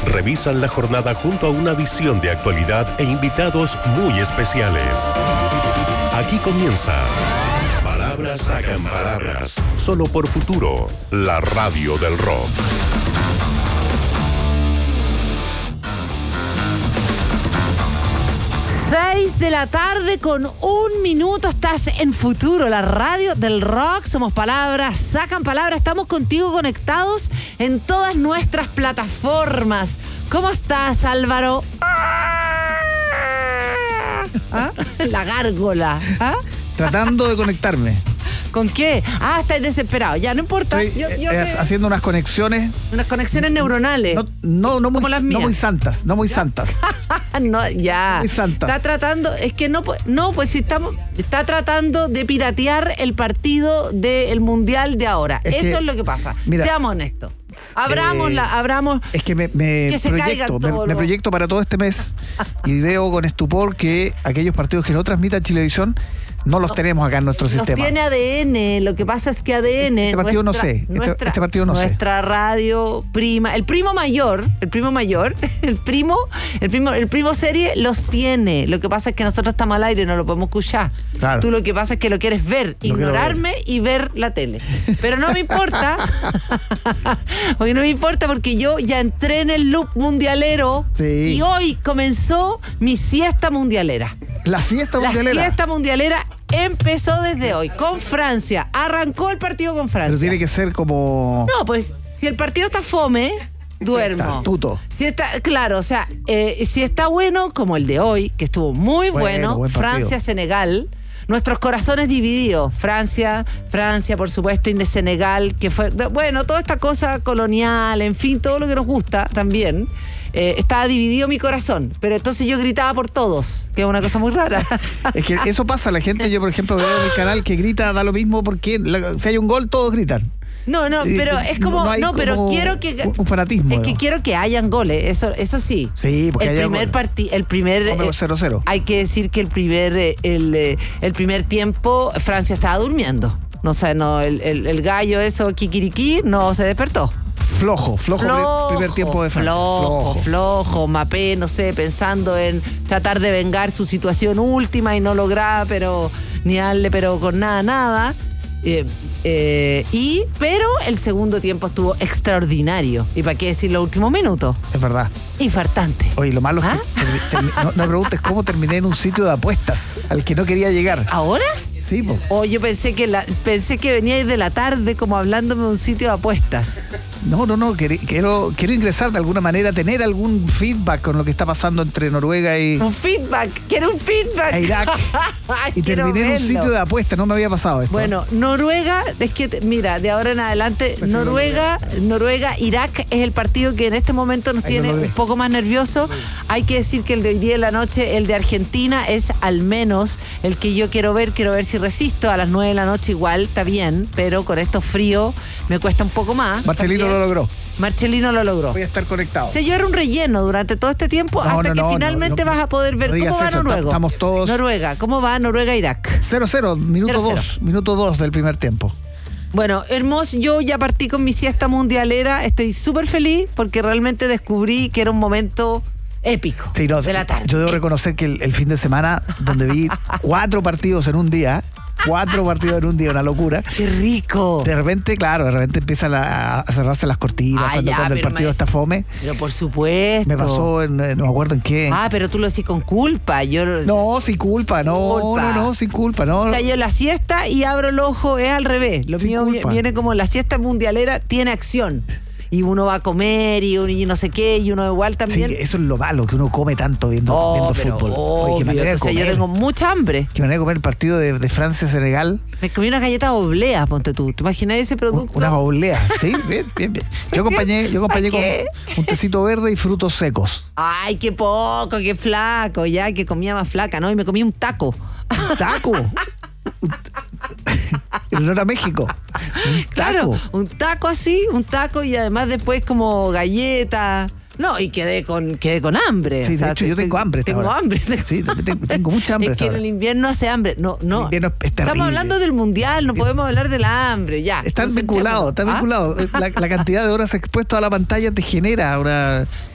revisan la jornada junto a una visión de actualidad e invitados muy especiales. Aquí comienza Palabras Sacan Palabras, solo por Futuro, la radio del rock. 6 de la tarde con 1 minuto, estás en Futuro, la radio del rock. Somos Palabras Sacan Palabras. Estamos contigo conectados en todas nuestras plataformas. ¿Cómo estás, Álvaro? ¿Ah? La gárgola. ¿Ah? Tratando de conectarme. ¿Con qué? Estás desesperado. Ya, no importa. Estoy haciendo unas conexiones. Unas conexiones neuronales. No como las mías. muy santas. No muy santas. No, ya. Muy santas. Está tratando, es que pues si está tratando de piratear el partido del Mundial de ahora. Eso es lo que pasa. Mira, seamos honestos. Abramos. Es que me proyecto para todo este mes y veo con estupor que aquellos partidos que no transmitan Chilevisión no los tenemos acá en nuestro sistema. Tiene ADN, lo que pasa es que ADN... Este partido no sé, este partido no sé. Nuestra radio prima, el primo serie los tiene. Lo que pasa es que nosotros estamos al aire y no lo podemos escuchar. Claro. Tú lo que pasa es que lo quieres ver, ignorarme y ver la tele. Pero no me importa, porque yo ya entré en el loop mundialero. Sí. Y hoy comenzó mi siesta mundialera. La siesta mundialera empezó desde hoy, con Francia. Arrancó el partido con Francia. Pero tiene que ser como... No, pues, si el partido está fome, duermo. Está tuto. Si está, claro, o sea, si está bueno, como el de hoy, que estuvo muy bueno, Francia-Senegal, nuestros corazones divididos. Francia, por supuesto, y de Senegal, que fue... Bueno, toda esta cosa colonial, en fin, todo lo que nos gusta también. Estaba dividido mi corazón, pero entonces yo gritaba por todos, que es una cosa muy rara. Es que eso pasa, la gente, yo por ejemplo veo en el canal que grita, da lo mismo, porque si hay un gol todos gritan. No, pero es como, pero quiero que... Un fanatismo. Es que quiero que hayan goles, eso sí. Sí, porque el primer 0-0. Hay que decir que el primer tiempo Francia estaba durmiendo. El gallo, eso, kikiriki, no se despertó. Flojo primer tiempo de Francia. Flojo, Mbappé, no sé, pensando en tratar de vengar su situación última y no lograba, pero con nada. Pero el segundo tiempo estuvo extraordinario. ¿Y para qué decir los últimos minutos? Es verdad. Infartante. Oye, lo malo es que no me preguntes cómo terminé en un sitio de apuestas al que no quería llegar. ¿Ahora? Sí, po. Yo pensé que veníais de la tarde como hablándome de un sitio de apuestas. No, quiero ingresar de alguna manera, tener algún feedback con lo que está pasando entre Noruega y... Quiero un feedback. A Irak. Y terminé en un sitio de apuestas, no me había pasado esto. Bueno, Noruega, es que, mira, de ahora en adelante, pues Noruega, Irak es el partido que en este momento nos tiene un poco más nerviosos. Hay que decir que el de hoy día de la noche, el de Argentina, es al menos el que yo quiero ver si resisto. A las 9 de la noche igual, está bien, pero con estos fríos me cuesta un poco más. Marchelino lo logró. Voy a estar conectado. O sea, yo era un relleno durante todo este tiempo hasta que finalmente vas a poder ver cómo va Noruega. Estamos todos... Noruega, ¿cómo va Noruega-Irak? 0-0, minuto 2 del primer tiempo. Bueno, hermoso, yo ya partí con mi siesta mundialera, estoy súper feliz porque realmente descubrí que era un momento épico de la tarde. Yo debo reconocer que el fin de semana, donde vi 4 partidos en un día, una locura. ¡Qué rico! De repente empiezan a cerrarse las cortinas cuando el partido está fome. Pero por supuesto. Me pasó no me acuerdo en qué. Pero tú lo decís con culpa. No, sin culpa, sin culpa, no. O sea, yo la siesta y abro el ojo, es al revés. Lo mío viene como la siesta mundialera, tiene acción. Y uno va a comer y no sé qué, y uno igual también. Sí, eso es lo malo, que uno come tanto viendo fútbol. Oye, qué manera de comer. Yo tengo mucha hambre. Qué manera de comer el partido de Francia-Senegal. Me comí una galleta oblea, ponte tú. ¿Te imaginas ese producto? Una oblea, sí, bien. Yo acompañé con un tecito verde y frutos secos. Ay, qué poco, qué flaco, ya, que comía más flaca, ¿no? Y me comí un taco. ¿Un taco? En honor a México. Claro, un taco y además después como galleta. No, y quedé con hambre. Sí, de hecho, yo tengo hambre. Tengo hambre. Sí, tengo mucha hambre. Es que en el invierno hace hambre. No. El invierno es terrible. Estamos hablando del mundial, no podemos hablar de la hambre, ya. Están vinculados. La cantidad de horas expuesto a la pantalla te genera una...